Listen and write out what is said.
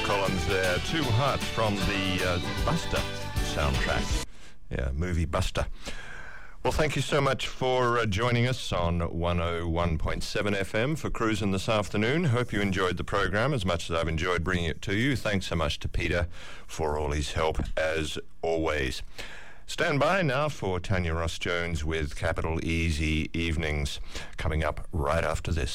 Collins there, Too Hot from the Buster soundtrack. Yeah, movie Buster. Well, thank you so much for joining us on 101.7 FM for Cruising this afternoon. Hope you enjoyed the program as much as I've enjoyed bringing it to you. Thanks so much to Peter for all his help, as always. Stand by now for Tanya Ross-Jones with Capital Easy Evenings, coming up right after this.